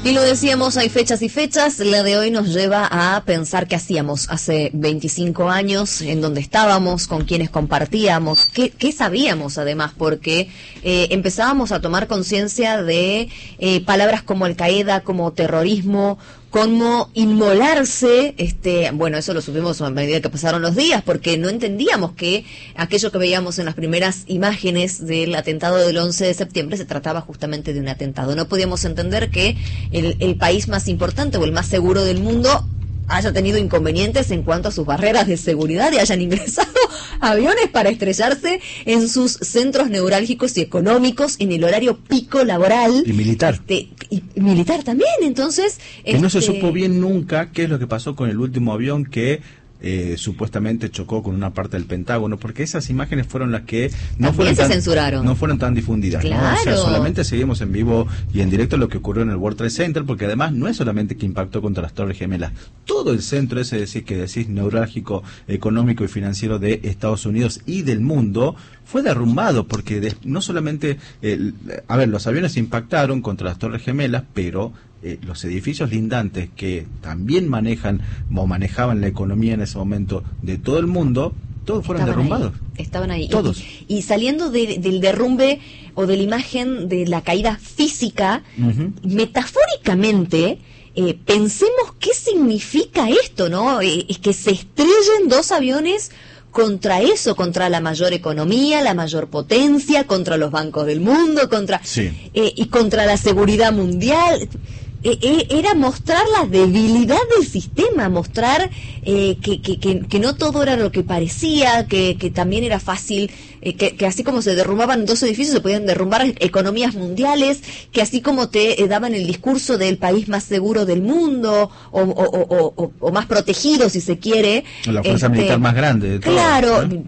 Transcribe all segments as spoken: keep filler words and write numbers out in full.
Y lo decíamos, hay fechas y fechas. La de hoy nos lleva a pensar qué hacíamos hace veinticinco años, en dónde estábamos, con quiénes compartíamos, qué, qué sabíamos además, porque eh, empezábamos a tomar conciencia de eh, palabras como Al-Qaeda, como terrorismo, como inmolarse. Este, bueno, eso lo supimos a medida que pasaron los días, porque no entendíamos que aquello que veíamos en las primeras imágenes del atentado del once de septiembre se trataba justamente de un atentado. No podíamos entender que el, el país más importante o el más seguro del mundo haya tenido inconvenientes en cuanto a sus barreras de seguridad y hayan ingresado aviones para estrellarse en sus centros neurálgicos y económicos en el horario pico laboral. Y militar. Este, y, y militar también, entonces... Que este... no se supo bien nunca qué es lo que pasó con el último avión que... Eh, supuestamente chocó con una parte del Pentágono, porque esas imágenes fueron las que no fueron se tan, censuraron. no fueron tan difundidas, claro. ¿no? O sea, solamente seguimos en vivo y en directo lo que ocurrió en el World Trade Center, porque además no es solamente que impactó contra las Torres Gemelas, todo el centro ese decir que decís neurálgico, económico y financiero de Estados Unidos y del mundo fue derrumbado, porque de, no solamente eh, a ver, los aviones impactaron contra las Torres Gemelas, pero Eh, los edificios lindantes que también manejan o manejaban la economía en ese momento de todo el mundo, todos fueron estaban derrumbados. Ahí, estaban ahí. Todos. Y, y saliendo de, del derrumbe o de la imagen de la caída física, uh-huh. metafóricamente, eh, pensemos qué significa esto, ¿no? Eh, es que se estrellen dos aviones contra eso, contra la mayor economía, la mayor potencia, contra los bancos del mundo, contra sí. eh, y contra la seguridad mundial. Eh, era mostrar la debilidad del sistema, mostrar eh, que, que, que, que no todo era lo que parecía, que, que también era fácil, eh, que, que así como se derrumbaban dos edificios, se podían derrumbar economías mundiales, que así como te eh, daban el discurso del país más seguro del mundo, o, o, o, o, o más protegido, si se quiere. La fuerza este, militar más grande de todo. Claro. ¿eh?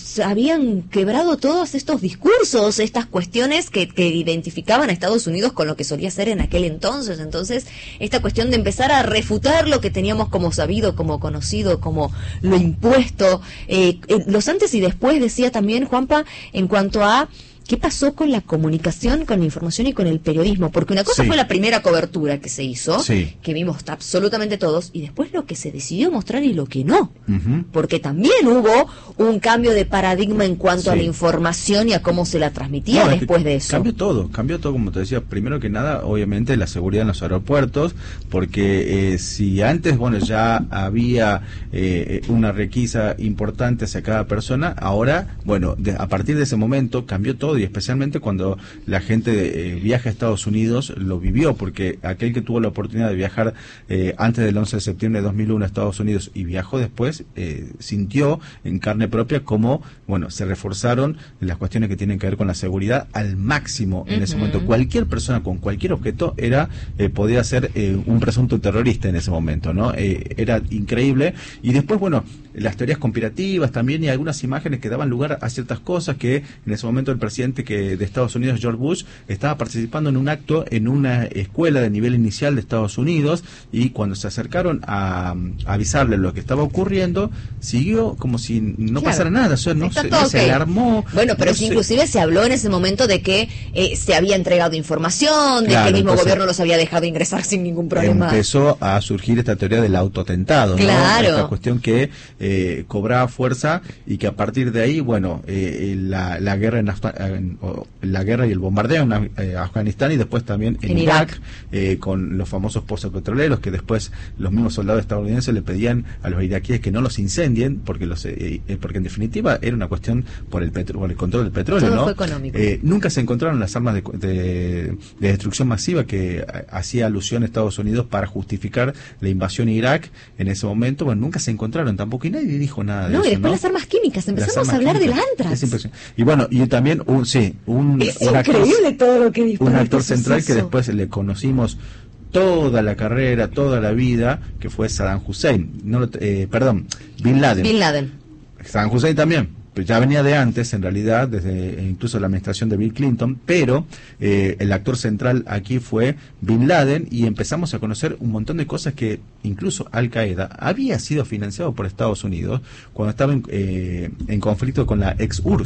Habían quebrado todos estos discursos, estas cuestiones que, que identificaban a Estados Unidos con lo que solía ser en aquel entonces. Entonces, esta cuestión de empezar a refutar lo que teníamos como sabido, como conocido, como lo impuesto, eh, eh, los antes y después, decía también Juanpa, en cuanto a ¿qué pasó con la comunicación, con la información y con el periodismo? Porque una cosa sí. fue la primera cobertura que se hizo, sí. que vimos absolutamente todos, y después lo que se decidió mostrar y lo que no. Uh-huh. Porque también hubo un cambio de paradigma en cuanto sí. a la información y a cómo se la transmitía no, después de eso. Cambió todo, cambió todo, como te decía. Primero que nada, obviamente, la seguridad en los aeropuertos, porque eh, si antes, bueno, ya había eh, una requisa importante hacia cada persona, ahora, bueno, de, a partir de ese momento cambió todo, y especialmente cuando la gente eh, viaja a Estados Unidos lo vivió, porque aquel que tuvo la oportunidad de viajar eh, antes del once de septiembre de dos mil uno a Estados Unidos y viajó después, eh, sintió en carne propia cómo, bueno, se reforzaron las cuestiones que tienen que ver con la seguridad al máximo en uh-huh. ese momento. Cualquier persona con cualquier objeto era eh, podía ser eh, un presunto terrorista en ese momento, ¿no? Eh, era increíble. Y después, bueno, las teorías conspirativas también, y algunas imágenes que daban lugar a ciertas cosas, que en ese momento el presidente que de Estados Unidos, George Bush, estaba participando en un acto en una escuela de nivel inicial de Estados Unidos, y cuando se acercaron a, a avisarle lo que estaba ocurriendo, siguió como si no claro. pasara nada, o sea, no, se, no okay. se alarmó. Bueno, pero no si se... inclusive se habló en ese momento de que eh, se había entregado información, de claro, que el mismo entonces, gobierno los había dejado ingresar sin ningún problema. Empezó a surgir esta teoría del autoatentado, claro. ¿no? Esta cuestión que eh, cobraba fuerza, y que a partir de ahí, bueno, eh, la, la guerra en, en la guerra y el bombardeo en eh, Afganistán, y después también en, en Irak, Irak eh, con los famosos pozos petroleros, que después los mismos soldados estadounidenses le pedían a los iraquíes que no los incendien, porque los eh, eh, porque en definitiva era una cuestión por el petro, por el control del petróleo. Todo ¿no? fue económico. Eh, nunca se encontraron las armas de, de, de destrucción masiva que hacía alusión a Estados Unidos para justificar la invasión a Irak en ese momento. Bueno, nunca se encontraron tampoco, y nadie dijo nada de no, eso. Y después ¿no? las armas químicas, empezamos a hablar químicas. del Antrax. Es impresionante. Y bueno, y también un, sí, un, es un increíble actor, todo lo que dispara un actor este central suceso. Que después le conocimos toda la carrera, toda la vida, que fue Saddam Hussein, no lo, eh, perdón, Bin Laden. Bin Laden. Saddam Hussein también, pues ya venía de antes, en realidad, desde incluso la administración de Bill Clinton, pero eh, el actor central aquí fue Bin Laden, y empezamos a conocer un montón de cosas, que incluso Al-Qaeda había sido financiado por Estados Unidos cuando estaba en, eh, en conflicto con la ex U R S S,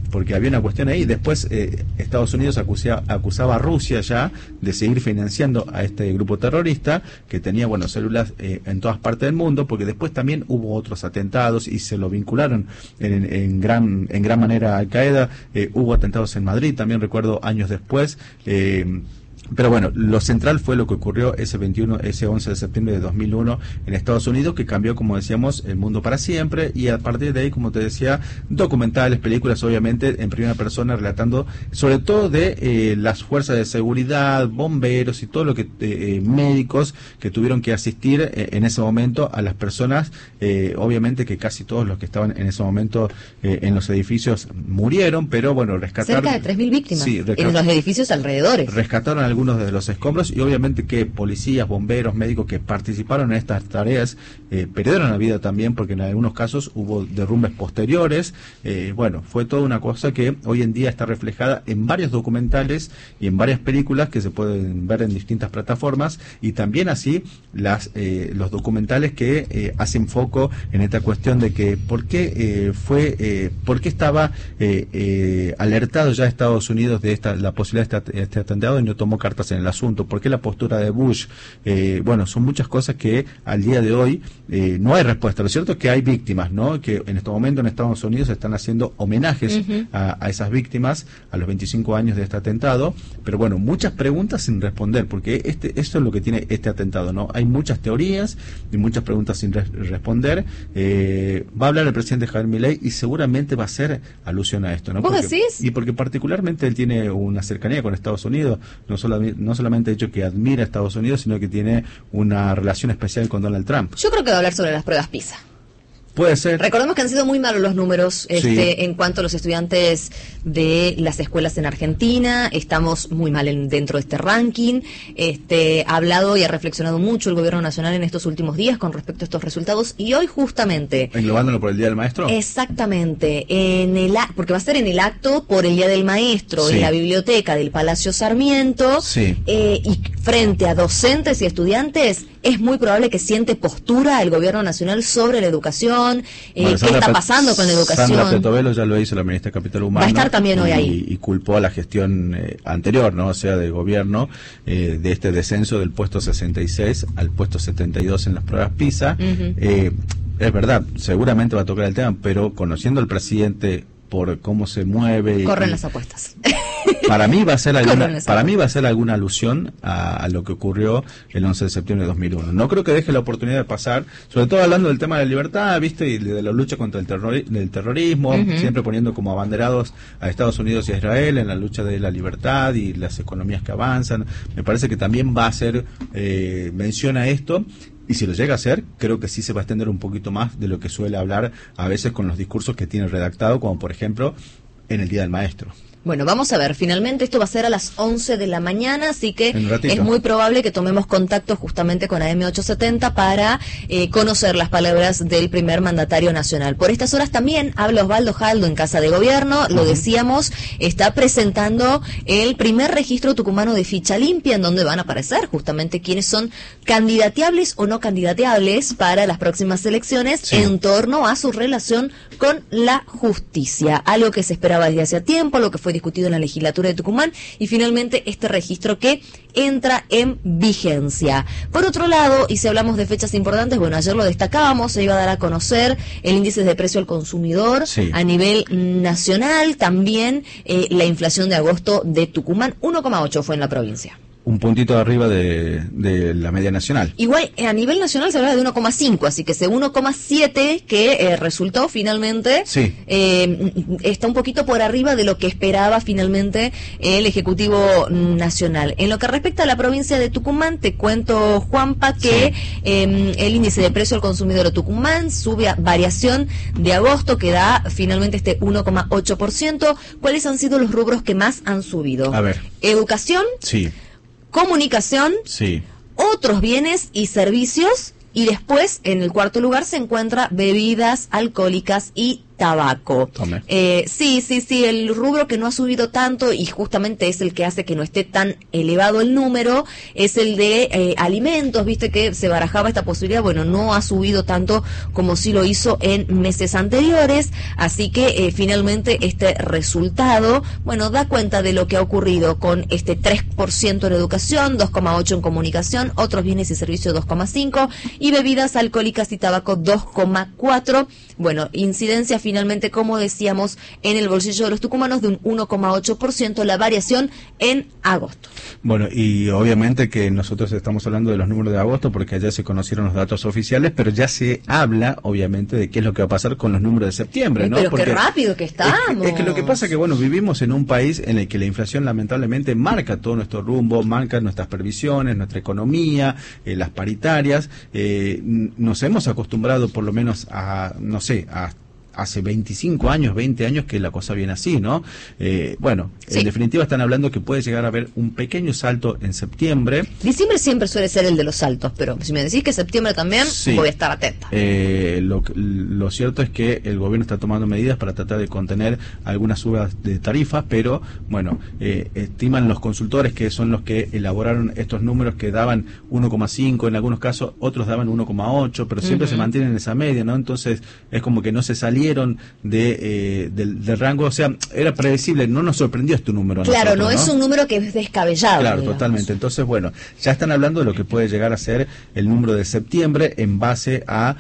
porque había una cuestión ahí. Después eh, Estados Unidos acusaba, acusaba a Rusia ya de seguir financiando a este grupo terrorista, que tenía, bueno, células eh, en todas partes del mundo, porque después también hubo otros atentados y se lo vincularon en, en gran en gran manera a Al-Qaeda. Eh, hubo atentados en Madrid, también recuerdo años después. Eh, Pero bueno, lo central fue lo que ocurrió ese veintiuno, ese once de septiembre de dos mil uno en Estados Unidos, que cambió, como decíamos, el mundo para siempre, y a partir de ahí, como te decía, documentales, películas, obviamente, en primera persona, relatando sobre todo de eh, las fuerzas de seguridad, bomberos y todo lo que, eh, médicos que tuvieron que asistir eh, en ese momento a las personas, eh, obviamente que casi todos los que estaban en ese momento eh, en los edificios murieron, pero bueno, rescataron... Cerca de tres mil víctimas sí, en los edificios alrededores. Rescataron a algunos de los escombros, y obviamente que policías, bomberos, médicos que participaron en estas tareas eh, perdieron la vida también, porque en algunos casos hubo derrumbes posteriores. Eh, bueno, fue toda una cosa que hoy en día está reflejada en varios documentales y en varias películas que se pueden ver en distintas plataformas, y también así las eh, los documentales que eh, hacen foco en esta cuestión de que por qué eh, fue eh, por qué estaba eh, eh, alertado ya Estados Unidos de esta la posibilidad de este, este atentado y no tomó cartas en el asunto. ¿Por qué la postura de Bush? Eh, bueno, son muchas cosas que al día de hoy eh, no hay respuesta. Lo cierto es que hay víctimas, ¿no? Que en este momento en Estados Unidos están haciendo homenajes uh-huh. a, a esas víctimas a los veinticinco años de este atentado, pero bueno, muchas preguntas sin responder, porque este esto es lo que tiene este atentado, ¿no? Hay muchas teorías y muchas preguntas sin re- responder. Eh, va a hablar el presidente Javier Milei y seguramente va a hacer alusión a esto, ¿no? ¿Vos porque, decís? Y porque particularmente él tiene una cercanía con Estados Unidos, no solo no solamente ha dicho que admira a Estados Unidos, sino que tiene una relación especial con Donald Trump. Yo creo que va a hablar sobre las pruebas PISA. Puede ser. Recordemos que han sido muy malos los números este, sí. en cuanto a los estudiantes de las escuelas en Argentina. Estamos muy mal en, dentro de este ranking. Este, ha hablado y ha reflexionado mucho el gobierno nacional en estos últimos días con respecto a estos resultados. Y hoy justamente... ¿Englobándolo por el Día del Maestro? Exactamente. En el, porque va a ser en el acto por el Día del Maestro, sí. en la biblioteca del Palacio Sarmiento. Sí. Eh, y frente a docentes y estudiantes, es muy probable que siente postura el gobierno nacional sobre la educación. Eh, bueno, ¿Qué está pasando con la educación? Sandra Petovelo ya lo hizo, la ministra de Capital Humano. Va a estar también hoy y, ahí. Y culpó a la gestión eh, anterior, ¿no? O sea, de gobierno, eh, de este descenso del puesto sesenta y seis al puesto setenta y dos en las pruebas PISA. Uh-huh. Eh, es verdad, seguramente va a tocar el tema, pero conociendo al presidente por cómo se mueve... Corren y, las apuestas. Para mí va a ser alguna, para mí va a ser alguna alusión a, a lo que ocurrió el once de septiembre de dos mil uno. No creo que deje la oportunidad de pasar, sobre todo hablando del tema de la libertad, ¿viste? Y de la lucha contra el, terror, el terrorismo, uh-huh. siempre poniendo como abanderados a Estados Unidos y a Israel en la lucha de la libertad y las economías que avanzan. Me parece que también va a hacer eh, mención a esto. Y si lo llega a hacer, creo que sí se va a extender un poquito más de lo que suele hablar a veces con los discursos que tiene redactado, como por ejemplo en el Día del Maestro. Bueno, vamos a ver, finalmente esto va a ser a las once de la mañana, así que es muy probable que tomemos contacto justamente con A M ochocientos setenta para eh, conocer las palabras del primer mandatario nacional. Por estas horas también habla Osvaldo Jaldo en Casa de Gobierno, lo uh-huh. decíamos, está presentando el primer registro tucumano de ficha limpia, en donde van a aparecer justamente quiénes son candidateables o no candidateables para las próximas elecciones sí. en torno a su relación con la justicia, algo que se esperaba desde hace tiempo, lo que fue discutido en la legislatura de Tucumán, y finalmente este registro que entra en vigencia. Por otro lado, y si hablamos de fechas importantes, bueno, ayer lo destacábamos, se iba a dar a conocer el índice de precio al consumidor sí. a nivel nacional, también eh, la inflación de agosto de Tucumán, uno coma ocho fue en la provincia. Un puntito arriba de, de la media nacional. Igual, a nivel nacional se habla de uno coma cinco, así que ese uno coma siete que eh, resultó finalmente, sí. eh, está un poquito por arriba de lo que esperaba finalmente el Ejecutivo Nacional. En lo que respecta a la provincia de Tucumán, te cuento, Juanpa, que sí. eh, el índice de precio al consumidor de Tucumán sube a variación de agosto, que da finalmente este uno coma ocho por ciento. ¿Cuáles han sido los rubros que más han subido? A ver. Educación. Sí. Comunicación, sí. otros bienes y servicios, y después, en el cuarto lugar, se encuentra bebidas alcohólicas y tabaco. Eh, sí, sí, sí, el rubro que no ha subido tanto y justamente es el que hace que no esté tan elevado el número, es el de eh, alimentos, viste que se barajaba esta posibilidad, bueno, no ha subido tanto como sí lo hizo en meses anteriores, así que eh, finalmente este resultado, bueno, da cuenta de lo que ha ocurrido con este tres por ciento en educación, dos coma ocho por ciento en comunicación, otros bienes y servicios dos coma cinco por ciento y bebidas alcohólicas y tabaco dos coma cuatro por ciento. Bueno, incidencia finalmente, como decíamos, en el bolsillo de los tucumanos de un uno coma ocho por ciento, la variación en agosto. Bueno, y obviamente que nosotros estamos hablando de los números de agosto porque allá se conocieron los datos oficiales, pero ya se habla, obviamente, de qué es lo que va a pasar con los números de septiembre, ¿no? Pero porque qué rápido que estamos. Es, es que lo que pasa es que, bueno, vivimos en un país en el que la inflación lamentablemente marca todo nuestro rumbo, marca nuestras previsiones, nuestra economía, eh, las paritarias. Eh, nos hemos acostumbrado por lo menos a, no sé, a hace veinticinco años, veinte años que la cosa viene así, ¿no? Eh, bueno, sí. En definitiva están hablando que puede llegar a haber un pequeño salto en septiembre. Diciembre siempre suele ser el de los saltos, pero si me decís que septiembre también, sí. Voy a estar atenta. Eh, lo, lo cierto es que el gobierno está tomando medidas para tratar de contener algunas subas de tarifas, pero, bueno, eh, estiman los consultores, que son los que elaboraron estos números, que daban uno coma cinco en algunos casos, otros daban uno coma ocho, pero siempre uh-huh. se mantienen en esa media, ¿no? Entonces es como que no se salía de eh, del, del rango, o sea, era predecible, no nos sorprendió este número. Claro, nosotros, no, ¿no? Es un número que es descabellado. Claro, digamos. Totalmente. Entonces, bueno, ya están hablando de lo que puede llegar a ser el número de septiembre en base a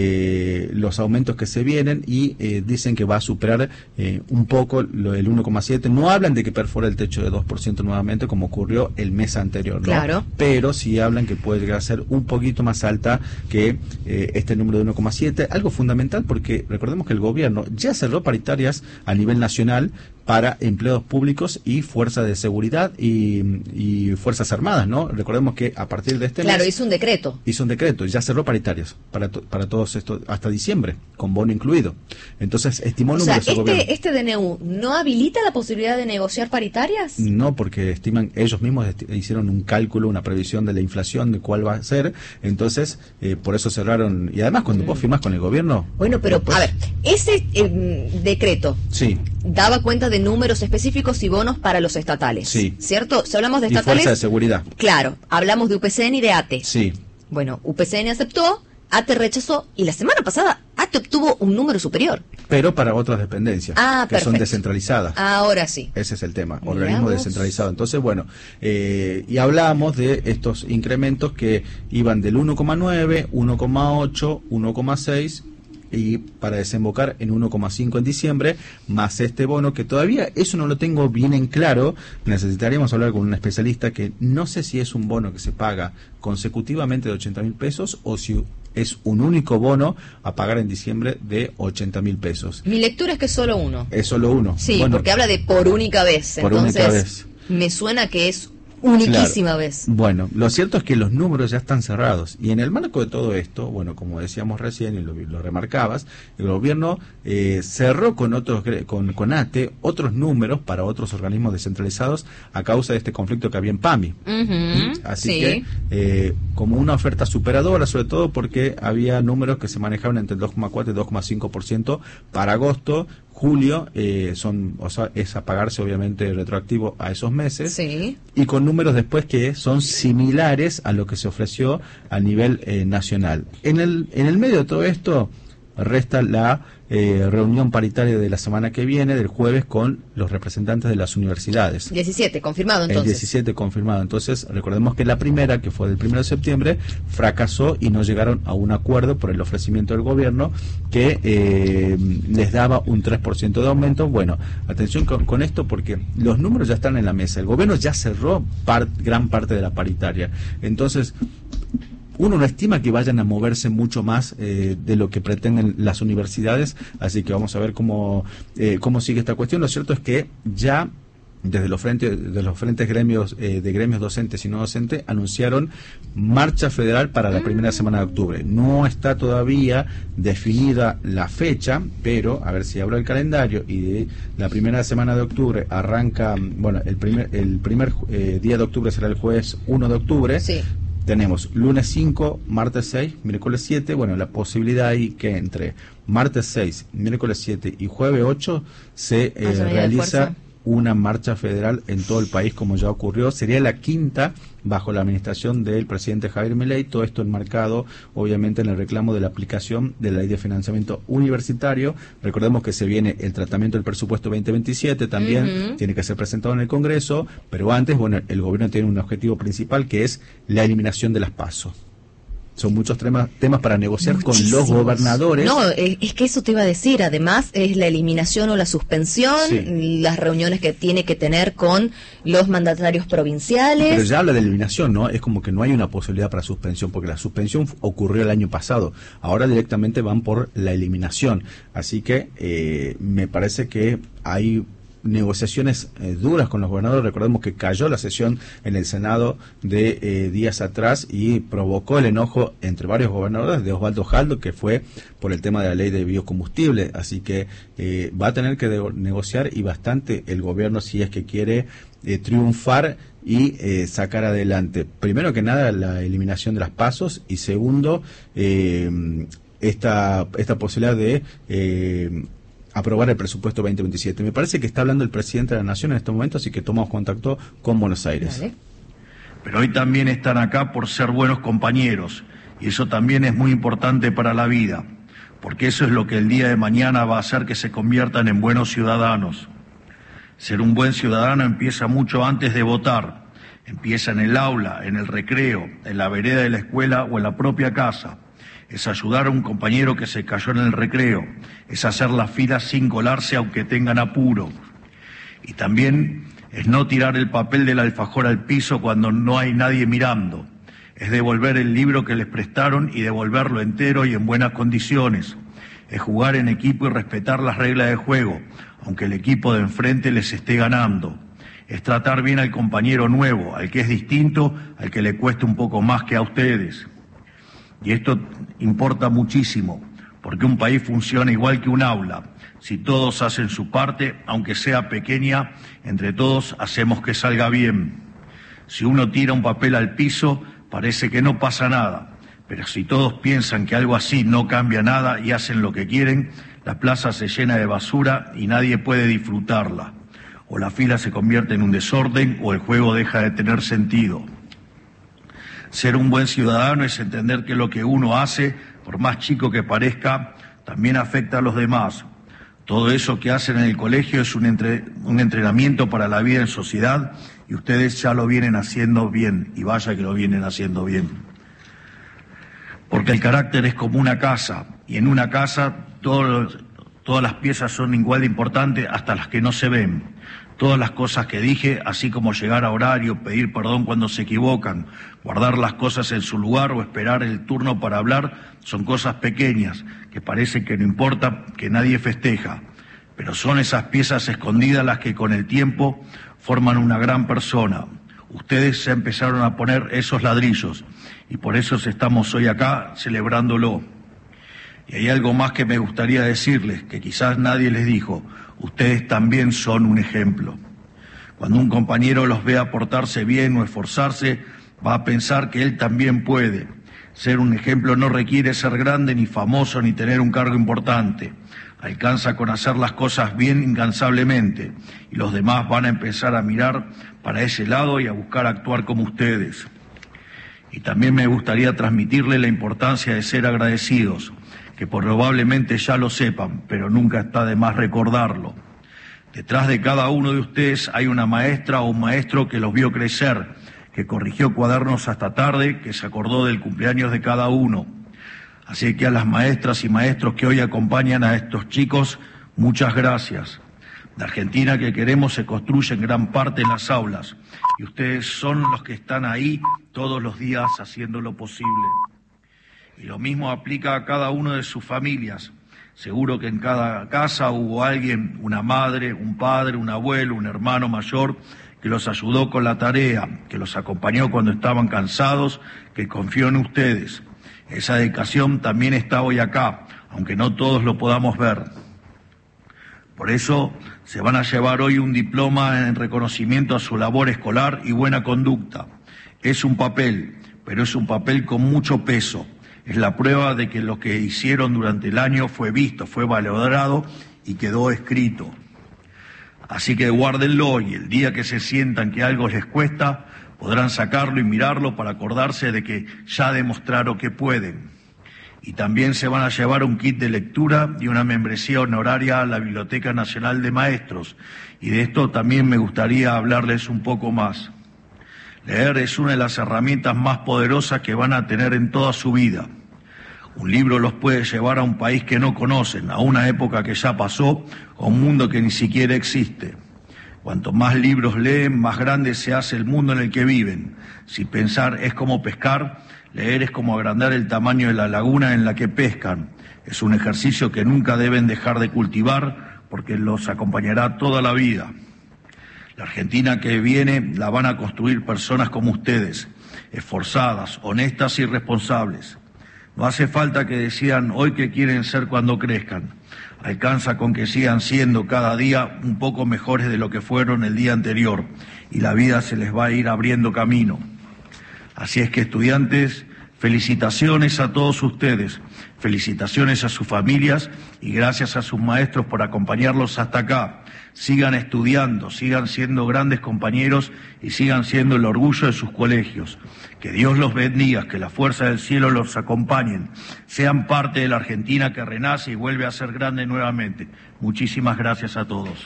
eh, los aumentos que se vienen y eh, dicen que va a superar eh, un poco lo del uno coma siete. No hablan de que perfora el techo de dos por ciento nuevamente como ocurrió el mes anterior, ¿no? Claro. Pero sí hablan que puede llegar a ser un poquito más alta que eh, este número de uno coma siete. Algo fundamental porque recordemos que el gobierno ya cerró paritarias a nivel nacional para empleados públicos y fuerzas de seguridad y, y fuerzas armadas, ¿no? Recordemos que a partir de este claro, mes... hizo un decreto. Hizo un decreto, ya cerró paritarias para, to, para todos estos, hasta diciembre, con bono incluido. Entonces, estimó o números sea, el este, gobierno. ¿este D N U no habilita la posibilidad de negociar paritarias? No, porque estiman, ellos mismos hicieron un cálculo, una previsión de la inflación, de cuál va a ser, entonces, eh, por eso cerraron. Y además, cuando mm. vos firmás con el gobierno... Bueno, pero, después, a ver, ese eh, decreto... Sí. Daba cuenta de números específicos y bonos para los estatales. Sí. ¿Cierto? Si hablamos de y estatales... fuerza de seguridad. Claro, hablamos de U P C N y de A T E. Sí. Bueno, U P C N aceptó, A T E rechazó, y la semana pasada A T E obtuvo un número superior. Pero para otras dependencias, ah, que perfecto. son descentralizadas. Ahora sí. Ese es el tema, Miramos. Organismo descentralizado. Entonces, bueno, eh, y hablamos de estos incrementos que iban del uno coma nueve, uno coma ocho, uno coma seis... y para desembocar en uno coma cinco en diciembre, más este bono, que todavía eso no lo tengo bien en claro, necesitaríamos hablar con un especialista, que no sé si es un bono que se paga consecutivamente de ochenta mil pesos o si es un único bono a pagar en diciembre de ochenta mil pesos. Mi lectura es que es solo uno. Es solo uno. Sí, bueno, porque habla de por única vez. Por entonces, única vez. Me suena que es uniquísima claro. vez. Bueno, lo cierto es que los números ya están cerrados y en el marco de todo esto, bueno, como decíamos recién y lo, lo remarcabas, el gobierno eh, cerró con otros con, con A T E otros números para otros organismos descentralizados a causa de este conflicto que había en PAMI. Uh-huh, Así sí. que eh, como una oferta superadora, sobre todo porque había números que se manejaban entre el dos coma cuatro y dos coma cinco por ciento para agosto. Julio, eh, son, o sea, es a pagarse obviamente retroactivo a esos meses, sí. Y con números después que son similares a lo que se ofreció a nivel eh, nacional. En el, en el medio de todo esto resta la eh, reunión paritaria de la semana que viene, del jueves, con los representantes de las universidades. diecisiete, confirmado entonces. El diecisiete confirmado. Entonces, recordemos que la primera, que fue del primero de septiembre, fracasó y no llegaron a un acuerdo por el ofrecimiento del gobierno que eh, les daba un tres por ciento de aumento. Bueno, atención con, con esto porque los números ya están en la mesa. El gobierno ya cerró part, gran parte de la paritaria. Entonces, uno no estima que vayan a moverse mucho más eh, de lo que pretenden las universidades, así que vamos a ver cómo, eh, cómo sigue esta cuestión. Lo cierto es que ya desde los frentes, de los frentes gremios eh, de gremios docentes y no docentes anunciaron marcha federal para la primera semana de octubre. No está todavía definida la fecha, pero a ver si hablo el calendario y de la primera semana de octubre arranca, bueno, el primer el primer eh, día de octubre será el jueves uno de octubre. Sí. tenemos lunes cinco, martes seis, miércoles siete. Bueno, la posibilidad ahí que entre martes seis, miércoles siete y jueves ocho se eh, realiza una marcha federal en todo el país, como ya ocurrió. Sería la quinta bajo la administración del presidente Javier Milei. Todo esto enmarcado, obviamente, en el reclamo de la aplicación de la ley de financiamiento universitario. Recordemos que se viene el tratamiento del presupuesto veinte veintisiete, también uh-huh. tiene que ser presentado en el Congreso, pero antes, bueno, el gobierno tiene un objetivo principal, que es la eliminación de las PASO. Son muchos temas, temas para negociar Muchísimos. con los gobernadores. No, es que eso te iba a decir. Además, es la eliminación o la suspensión, sí. las reuniones que tiene que tener con los mandatarios provinciales. Pero ya habla de eliminación, ¿no? Es como que no hay una posibilidad para suspensión, porque la suspensión ocurrió el año pasado. Ahora directamente van por la eliminación. Así que eh, me parece que hay negociaciones eh, duras con los gobernadores. Recordemos que cayó la sesión en el Senado de eh, días atrás y provocó el enojo entre varios gobernadores, de Osvaldo Jaldo, que fue por el tema de la ley de biocombustible. Así que eh, va a tener que de- negociar y bastante el gobierno si es que quiere eh, triunfar y eh, sacar adelante, primero que nada, la eliminación de las PASOs, y segundo, eh, esta, esta posibilidad de eh, aprobar el presupuesto veinte veintisiete. Me parece que está hablando el presidente de la Nación en este momento, así que tomamos contacto con Buenos Aires. Vale. Pero hoy también están acá por ser buenos compañeros, y eso también es muy importante para la vida, porque eso es lo que el día de mañana va a hacer que se conviertan en buenos ciudadanos. Ser un buen ciudadano empieza mucho antes de votar, empieza en el aula, en el recreo, en la vereda de la escuela o en la propia casa. Es ayudar a un compañero que se cayó en el recreo, es hacer la fila sin colarse aunque tengan apuro. Y también es no tirar el papel del alfajor al piso cuando no hay nadie mirando, es devolver el libro que les prestaron y devolverlo entero y en buenas condiciones, es jugar en equipo y respetar las reglas de juego, aunque el equipo de enfrente les esté ganando, es tratar bien al compañero nuevo, al que es distinto, al que le cueste un poco más que a ustedes. Y esto importa muchísimo, porque un país funciona igual que un aula. Si todos hacen su parte, aunque sea pequeña, entre todos hacemos que salga bien. Si uno tira un papel al piso, parece que no pasa nada. Pero si todos piensan que algo así no cambia nada y hacen lo que quieren, la plaza se llena de basura y nadie puede disfrutarla. O la fila se convierte en un desorden o el juego deja de tener sentido. Ser un buen ciudadano es entender que lo que uno hace, por más chico que parezca, también afecta a los demás. Todo eso que hacen en el colegio es un, entre, un entrenamiento para la vida en sociedad, y ustedes ya lo vienen haciendo bien, y vaya que lo vienen haciendo bien. Porque el carácter es como una casa, y en una casa todos, todas las piezas son igual de importantes, hasta las que no se ven. Todas las cosas que dije, así como llegar a horario, pedir perdón cuando se equivocan, guardar las cosas en su lugar o esperar el turno para hablar, son cosas pequeñas, que parece que no importa, que nadie festeja. Pero son esas piezas escondidas las que con el tiempo forman una gran persona. Ustedes ya empezaron a poner esos ladrillos, y por eso estamos hoy acá celebrándolo. Y hay algo más que me gustaría decirles, que quizás nadie les dijo. Ustedes también son un ejemplo. Cuando un compañero los vea portarse bien o esforzarse, va a pensar que él también puede. Ser un ejemplo no requiere ser grande, ni famoso, ni tener un cargo importante. Alcanza con hacer las cosas bien incansablemente, y los demás van a empezar a mirar para ese lado y a buscar actuar como ustedes. Y también me gustaría transmitirle la importancia de ser agradecidos, que probablemente ya lo sepan, pero nunca está de más recordarlo. Detrás de cada uno de ustedes hay una maestra o un maestro que los vio crecer, que corrigió cuadernos hasta tarde, que se acordó del cumpleaños de cada uno. Así que a las maestras y maestros que hoy acompañan a estos chicos, muchas gracias. La Argentina que queremos se construye en gran parte en las aulas, y ustedes son los que están ahí todos los días haciendo lo posible. Y lo mismo aplica a cada uno de sus familias. Seguro que en cada casa hubo alguien, una madre, un padre, un abuelo, un hermano mayor, que los ayudó con la tarea, que los acompañó cuando estaban cansados, que confió en ustedes. Esa dedicación también está hoy acá, aunque no todos lo podamos ver. Por eso se van a llevar hoy un diploma en reconocimiento a su labor escolar y buena conducta. Es un papel, pero es un papel con mucho peso. Es la prueba de que lo que hicieron durante el año fue visto, fue valorado y quedó escrito. Así que guárdenlo y el día que se sientan que algo les cuesta, podrán sacarlo y mirarlo para acordarse de que ya demostraron que pueden. Y también se van a llevar un kit de lectura y una membresía honoraria a la Biblioteca Nacional de Maestros. Y de esto también me gustaría hablarles un poco más. Leer es una de las herramientas más poderosas que van a tener en toda su vida. Un libro los puede llevar a un país que no conocen, a una época que ya pasó, a un mundo que ni siquiera existe. Cuanto más libros leen, más grande se hace el mundo en el que viven. Si pensar es como pescar, leer es como agrandar el tamaño de la laguna en la que pescan. Es un ejercicio que nunca deben dejar de cultivar porque los acompañará toda la vida. La Argentina que viene la van a construir personas como ustedes, esforzadas, honestas y responsables. No hace falta que decidan hoy qué quieren ser cuando crezcan. Alcanza con que sigan siendo cada día un poco mejores de lo que fueron el día anterior y la vida se les va a ir abriendo camino. Así es que, estudiantes, felicitaciones a todos ustedes, felicitaciones a sus familias y gracias a sus maestros por acompañarlos hasta acá. Sigan estudiando, sigan siendo grandes compañeros y sigan siendo el orgullo de sus colegios. Que Dios los bendiga, que la fuerza del cielo los acompañen. Sean parte de la Argentina que renace y vuelve a ser grande nuevamente. Muchísimas gracias a todos.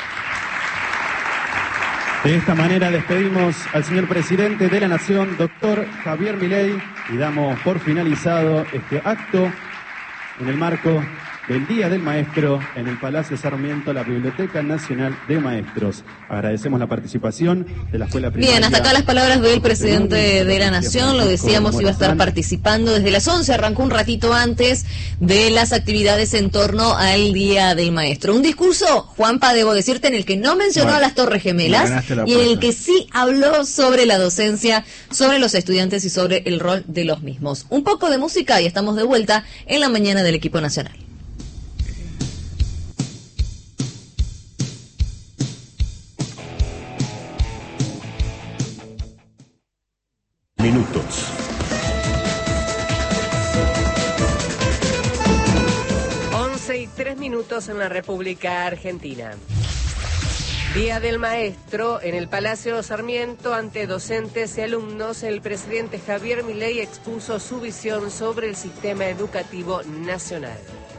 De esta manera despedimos al señor presidente de la Nación, doctor Javier Milei, y damos por finalizado este acto en el marco del Día del Maestro en el Palacio Sarmiento, la Biblioteca Nacional de Maestros. Agradecemos la participación de la Escuela Primaria. Bien, hasta acá las palabras del presidente de la Nación. Lo decíamos, iba a estar participando desde las once, arrancó un ratito antes de las actividades en torno al Día del Maestro. Un discurso, Juanpa, debo decirte, en el que no mencionó bueno, a las Torres Gemelas y en el que sí habló sobre la docencia, sobre los estudiantes y sobre el rol de los mismos. Un poco de música y estamos de vuelta en la mañana del equipo nacional. Minutos. once y tres minutos en la República Argentina. Día del Maestro en el Palacio Sarmiento. Ante docentes y alumnos, el presidente Javier Milei expuso su visión sobre el sistema educativo nacional.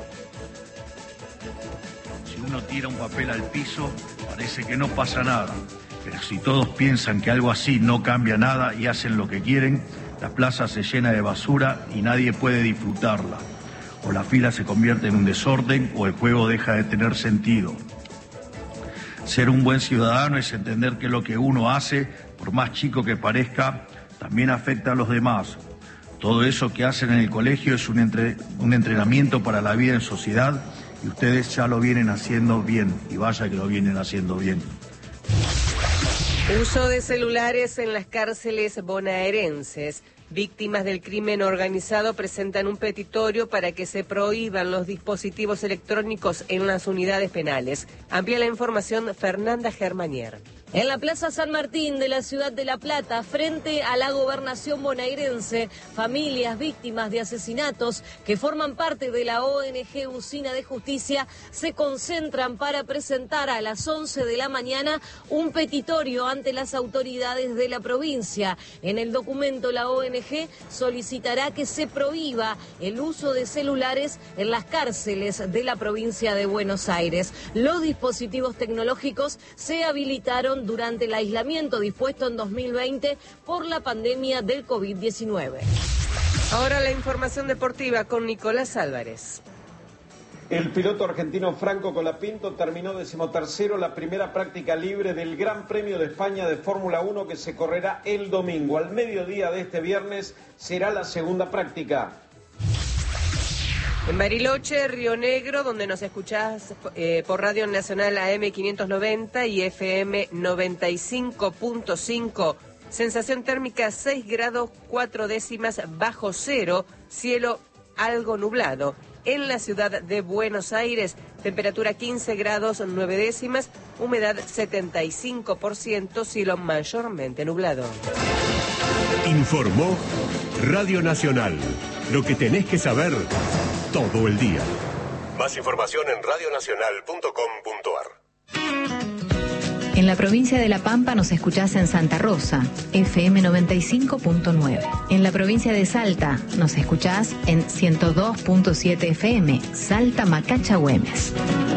Si uno tira un papel al piso, parece que no pasa nada. Pero si todos piensan que algo así no cambia nada y hacen lo que quieren, la plaza se llena de basura y nadie puede disfrutarla. O la fila se convierte en un desorden o el juego deja de tener sentido. Ser un buen ciudadano es entender que lo que uno hace, por más chico que parezca, también afecta a los demás. Todo eso que hacen en el colegio es un, entre, un entrenamiento para la vida en sociedad y ustedes ya lo vienen haciendo bien, y vaya que lo vienen haciendo bien. Uso de celulares en las cárceles bonaerenses. Víctimas del crimen organizado presentan un petitorio para que se prohíban los dispositivos electrónicos en las unidades penales. Amplía la información Fernanda Germanier. En la Plaza San Martín de la ciudad de La Plata, frente a la gobernación bonaerense, familias víctimas de asesinatos que forman parte de la O N G Usina de Justicia se concentran para presentar a las once de la mañana un petitorio ante las autoridades de la provincia. En el documento, la O N G solicitará que se prohíba el uso de celulares en las cárceles de la provincia de Buenos Aires. Los dispositivos tecnológicos se habilitaron durante el aislamiento dispuesto en dos mil veinte por la pandemia del COVID diecinueve. Ahora la información deportiva con Nicolás Álvarez. El piloto argentino Franco Colapinto terminó decimotercero la primera práctica libre del Gran Premio de España de Fórmula uno que se correrá el domingo. Al mediodía de este viernes será la segunda práctica. En Bariloche, Río Negro, donde nos escuchás eh, por Radio Nacional A M quinientos noventa y F M noventa y cinco punto cinco. Sensación térmica seis grados cuatro décimas bajo cero, cielo algo nublado. En la ciudad de Buenos Aires, temperatura quince grados nueve décimas, humedad setenta y cinco por ciento, cielo mayormente nublado. Informó Radio Nacional. Lo que tenés que saber todo el día. Más información en radio nacional punto com punto a r. En la provincia de La Pampa nos escuchás en Santa Rosa, F M noventa y cinco punto nueve. En la provincia de Salta nos escuchás en ciento dos punto siete F M, Salta Macacha Güemes.